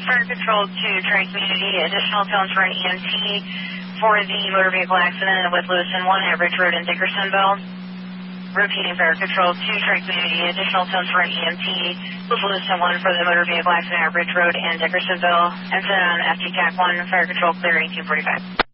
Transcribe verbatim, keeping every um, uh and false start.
Fire Control to Tri Community, additional tones for an E M T for the motor vehicle accident with Lewiston one at Ridge Road in Dickersonville. Repeating Fire Control to Tri Community, additional tones for an E M T with Lewiston one for the motor vehicle accident at Ridge Road in Dickersonville. And then on F T TAC one, Fire Control clear eighteen forty-five.